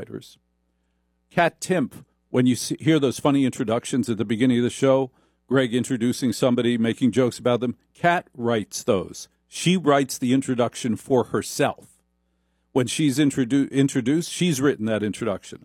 writers. Kat Timp, when you hear those funny introductions at the beginning of the show, Greg introducing somebody, making jokes about them, Kat writes those. She writes the introduction for herself. When she's introduced, she's written that introduction.